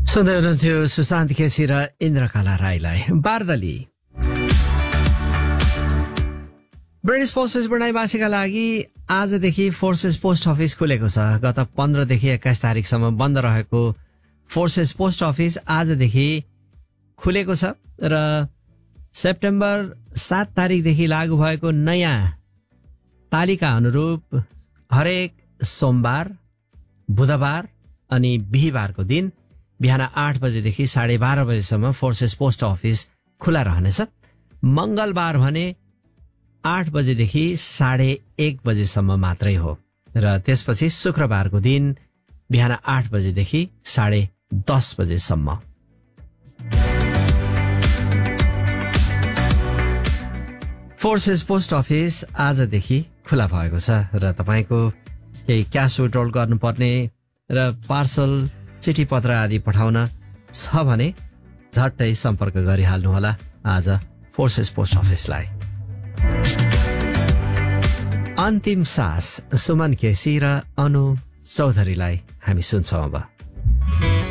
सुन्दै हुनुहुन्थ्यो सुशान्त केसी र इन्द्रकला राईलाई बार्दली। ब्रिटिस फोर्सेस बर्नाइवासीका लागि आजदेखि फोर्सेस पोस्ट अफिस खुलेको छ। गत 15 देखि 21 तारिकसम्म बन्द रहेको फोर्सेस पोस्ट अफिस आजदेखि खुलेको छ र सेप्टेम्बर 7 तारिकदेखि लागू भएको नयाँ तालिका अनुरूप हरेक सोमबार, बुधबार अनि बिहिबारको दिन बिहान 8 बजेदेखि 12:30 बजेसम्म फोर्सेस पोस्ट अफिस खुला रहनेछ। मंगलबार भने 8 बजेदेखि 1:30 बजेसम्म मात्रै हो र त्यसपछि शुक्रबारको दिन बिहान 8 बजेदेखि 10:30 बजेसम्म। फोर्सेस पोस्ट अफिस आजदेखि खुला भएको छ र तपाईको केही क्यास विड्रल गर्नुपर्ने र पार्सल, चिठी पत्र आदि पठाउन छ भने झट्टै सम्पर्क गरिहाल्नुहोला आज फोर्सेस पोस्ट अफिसलाई। अन्तिम सास सुमन केसी र अनु चौधरीलाई हामी सुन्छौं अब।